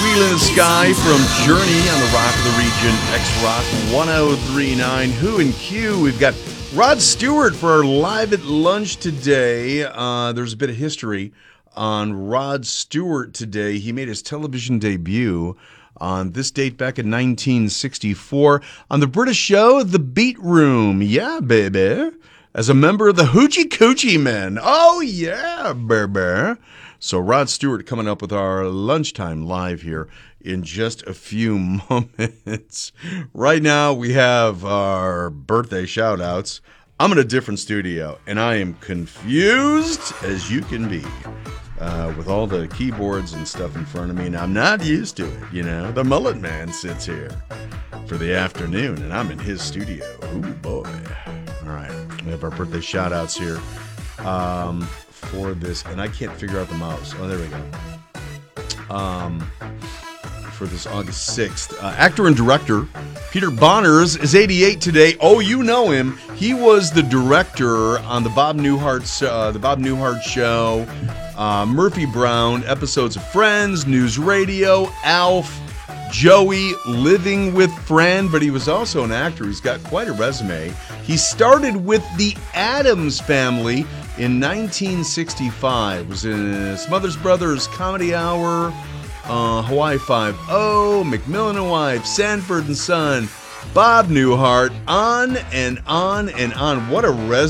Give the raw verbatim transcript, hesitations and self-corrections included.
Wheel in the Sky from Journey on the Rock of the Region, X-Rock ten thirty-nine. Who and Q? We've got Rod Stewart for our Live at Lunch today. Uh, there's a bit of history on Rod Stewart today. He made his television debut on this date back in nineteen sixty-four on the British show The Beat Room. Yeah, baby. As a member of the Hoochie Coochie Men. Oh, yeah, baby. So Rod Stewart coming up with our lunchtime live here in just a few moments. Right now we have our birthday shout-outs. I'm in a different studio, and I am confused as you can be uh, with all the keyboards and stuff in front of me, and I'm not used to it, you know. The Mullet Man sits here for the afternoon, and I'm in his studio. Ooh, boy. All right, we have our birthday shout-outs here. Um... for this, and I can't figure out the mouse. Oh, there we go. Um, for this August sixth. Uh, actor and director Peter Bonerz is eighty-eight today. Oh, you know him. He was the director on the Bob Newhart, uh, the Bob Newhart Show, uh, Murphy Brown, episodes of Friends, News Radio, Alf, Joey, Living with Fran, but he was also an actor. He's got quite a resume. He started with the Addams Family in nineteen sixty-five. Was in Smothers Brothers, Comedy Hour, uh, Hawaii Five-O, McMillan and Wife, Sanford and Son, Bob Newhart, on and on and on. What a resume.